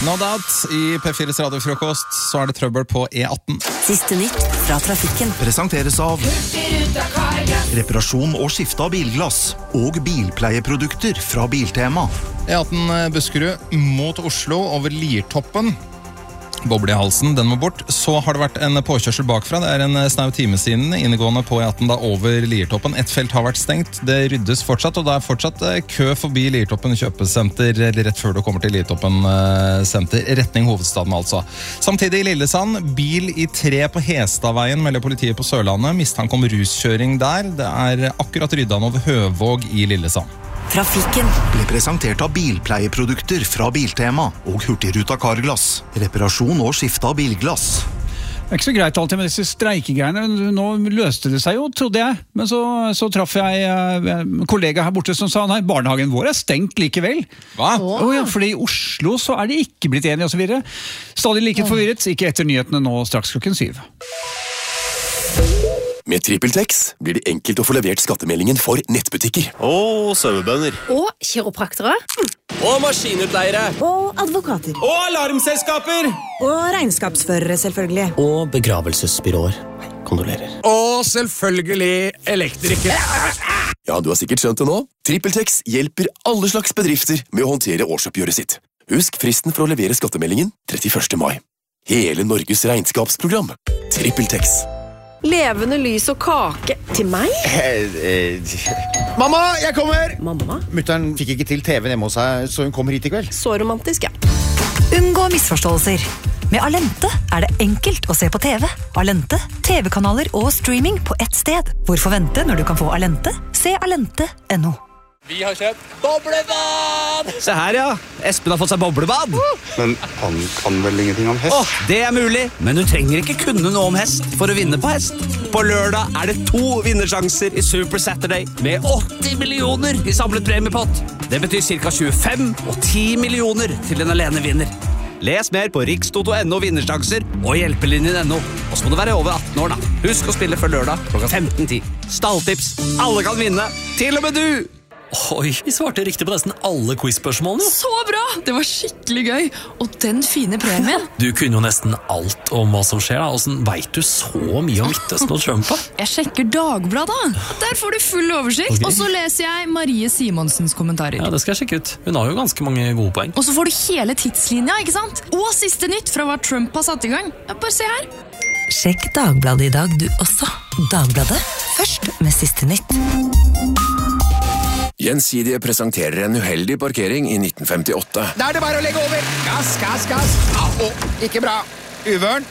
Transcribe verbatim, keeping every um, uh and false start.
No doubt, i P fires radiofrokost så er det trøbbel på E atten. Siste nytt fra trafikken. Presenteres av reparasjon og skifte av bilglass og bilpleieprodukter fra Biltema. E atten Buskerud mot Oslo over Liertoppen. Boble i halsen, den må bort. Så har det vært en påkjørsel bakfra. Det er en snau time siden innegående på E atten da over Liertoppen. Et felt har vært stengt. Det ryddes fortsatt, og det er fortsatt kø forbi Liertoppen kjøpesenter, eller rett før du kommer til Liertoppen senter, retning hovedstaden altså. Samtidig i Lillesand, bil i tre på Hestadveien, melder politiet på Sørlandet. Mistanke om ruskjøring der. Det er akkurat ryddan over Høvåg i Lillesand. Trafikken ble presentert av bilpleieprodukter fra Biltema og Hurtigruta Carglass. Reparasjon og skifte av bilglass. Det er ikke så greit alltid med disse streikegreiene. Nå løste det seg jo, trodde jeg. Men så, så traff jeg en kollega her borte som sa nei, barnehagen vår er stengt likevel. Hva? Oh, ja, fordi i Oslo så er de ikke blitt enige og så videre. Stadig like forvirret, ikke etter nyhetene nå straks klokken syv. Med TrippelTex blir det enkelt å få levert skattemeldingen for nettbutikker. Og sauebønder. Og kiropraktere. Og maskinutleiere. Og advokater. Og alarmselskaper. Og regnskapsførere, selvfølgelig. Og begravelsesbyråer. Kondolerer. Og selvfølgelig elektrikere. Ja, du har sikkert skjønt det nå. TrippelTex hjelper alle slags bedrifter med å håndtere årsoppgjøret sitt. Husk fristen for å levere skattemeldingen trettiførste mai. Hele Norges regnskapsprogram. TrippelTex. Levende lys og kake til meg? Mamma, jeg kommer! Mamma? Mutteren fikk ikke til T V hjemme hos seg, så hun kommer hit i kveld. Så romantisk, ja. Unngå misforståelser. Med Alente er det enkelt å se på T V. Alente, T V-kanaler og streaming på ett sted. Hvorfor vente når du kan få Alente? Se alente punktum no. Vi har kjøpt boblebad! Se her, ja. Espen har fått seg boblebad. Men han kan vel ingenting om hest? Åh, det er mulig. Men du trenger ikke kunne noe om hest for å vinne på hest. På lørdag er det to vinnersjanser i Super Saturday med åtti millioner i samlet premiepott. Det betyr cirka tjuefem og ti millioner til den alene vinner. Les mer på rikstoto punktum no vinnersjanser og hjelpelinjen punktum no. Og så må du være over atten år da. Husk å spille før lørdag klokka femten ti. Stalltips. Alle kan vinne. Til og med du! Oi, vi svarte riktig på nesten alle quiz-spørsmålene. Så bra! Det var skikkelig gøy. Og den fine premien. Du kunne jo nesten alt om hva som skjer da. Hvordan vet du så mye om Midtøsten og Trump? Jeg sjekker Dagbladet. Der får du full oversikt. Okay. Og så leser jeg Marie Simonsens kommentarer. Ja, det skal jeg sjekke ut. Hun har jo ganske mange gode poeng. Og så får du hele tidslinja, ikke sant? Og siste nytt fra hva Trump har satt i gang. Ja, bare se her. Sjekk Dagbladet i dag du også. Dagbladet, først med siste nytt. Gjensidige presenterer en uheldig parkering i nitten femtiåtte. Da er det bare å legge over. Gass, gass, gass. Au, ikke bra. Uvørn.